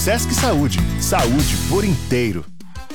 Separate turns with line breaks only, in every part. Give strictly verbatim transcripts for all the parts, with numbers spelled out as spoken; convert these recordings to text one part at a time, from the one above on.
Sesc Saúde. Saúde por inteiro.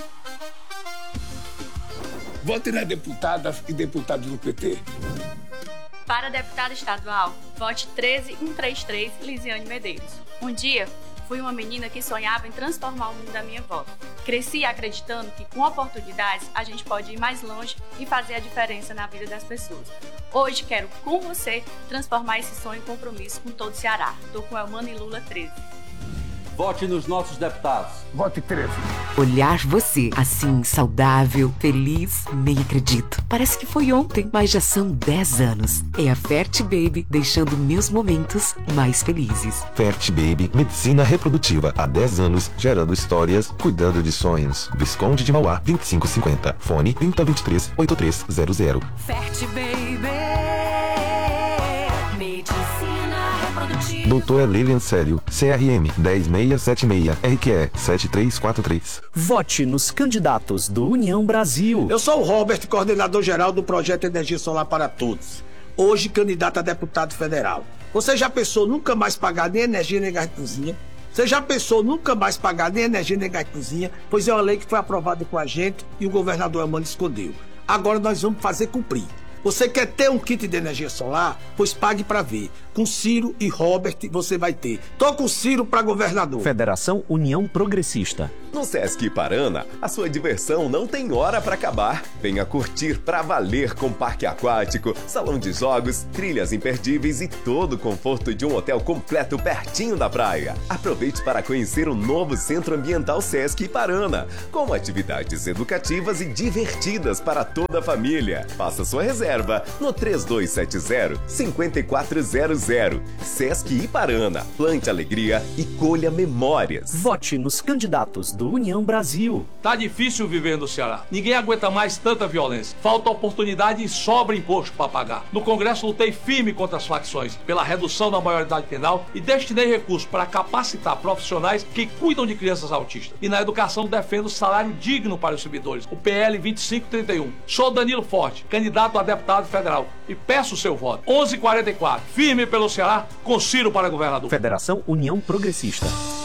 Vote nas deputadas e deputados do P T.
Para deputada estadual, vote treze mil cento e trinta e três Lisiane Medeiros. Um dia, fui uma menina que sonhava em transformar o mundo à minha volta. Cresci acreditando que com oportunidades a gente pode ir mais longe e fazer a diferença na vida das pessoas. Hoje quero, com você, transformar esse sonho em compromisso com todo o Ceará. Estou com Elmano e Lula treze.
Vote nos nossos deputados.
Vote treze.
Olhar você, assim, saudável, feliz, nem acredito. Parece que foi ontem, mas já são dez anos. É a Fert Baby deixando meus momentos mais felizes.
Fert Baby, medicina reprodutiva. Há dez anos, gerando histórias, cuidando de sonhos. Visconde de Mauá, vinte e cinco cinquenta. Fone vinte, vinte e três, oitenta e três zero zero.
Fert Baby, medicina reprodutiva.
Doutora Lilian Célio, C R M dez mil seiscentos e setenta e seis, R Q E sete três quatro três.
Vote nos candidatos do União Brasil.
Eu sou o Robert, coordenador-geral do Projeto Energia Solar para Todos. Hoje, candidato a deputado federal. Você já pensou nunca mais pagar nem energia nem gás de cozinha? Você já pensou nunca mais pagar nem energia nem gás de cozinha? Pois é uma lei que foi aprovada com a gente e o governador Elmano escondeu. Agora nós vamos fazer cumprir. Você quer ter um kit de energia solar? Pois pague para ver. Com Ciro e Robert você vai ter. Tô com Ciro para governador.
Federação União Progressista.
No Sesc Iparana, a sua diversão não tem hora para acabar. Venha curtir pra valer com parque aquático, salão de jogos, trilhas imperdíveis e todo o conforto de um hotel completo pertinho da praia. Aproveite para conhecer o novo Centro Ambiental Sesc Iparana, com atividades educativas e divertidas para toda a família. Faça sua reserva no três dois sete zero, cinco quatro zero zero. Sesc Iparana, plante alegria e colha memórias.
Vote nos candidatos do União Brasil.
Tá difícil viver no Ceará. Ninguém aguenta mais tanta violência. Falta oportunidade e sobra imposto para pagar. No Congresso lutei firme contra as facções, pela redução da maioridade penal e destinei recursos para capacitar profissionais que cuidam de crianças autistas. E na educação defendo salário digno para os servidores. O P L vinte e cinco trinta e um. Sou Danilo Forte, candidato a deputado federal e peço o seu voto. onze e quarenta e quatro. Firme pelo Ceará, com Ciro para governador.
Federação União Progressista.